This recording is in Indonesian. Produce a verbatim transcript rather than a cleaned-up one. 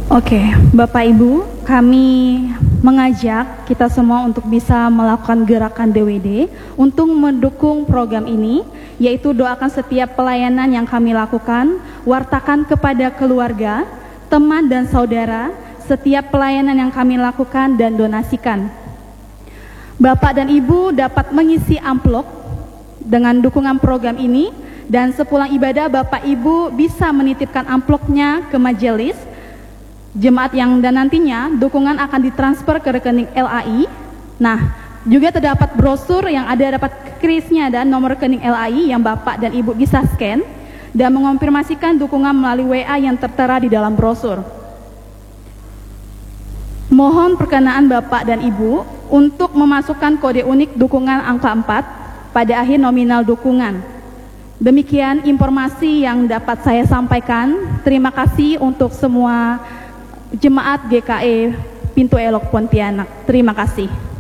Oke, Bapak Ibu, kami mengajak kita semua untuk bisa melakukan gerakan D W D untuk mendukung program ini, yaitu doakan setiap pelayanan yang kami lakukan, wartakan kepada keluarga, teman dan saudara, setiap pelayanan yang kami lakukan dan donasikan. Bapak dan Ibu dapat mengisi amplop dengan dukungan program ini, dan sepulang ibadah Bapak Ibu bisa menitipkan amplopnya ke majelis jemaat yang dan nantinya dukungan akan ditransfer ke rekening L A I. Nah, juga terdapat brosur yang ada dapat krisnya dan nomor rekening L A I yang Bapak dan Ibu bisa scan dan mengonfirmasikan dukungan melalui W A yang tertera di dalam brosur. Mohon perkenaan Bapak dan Ibu untuk memasukkan kode unik dukungan angka empat pada akhir nominal dukungan. Demikian informasi yang dapat saya sampaikan. Terima kasih untuk semua Jemaat G K E Pintu Elok Pontianak. Terima kasih.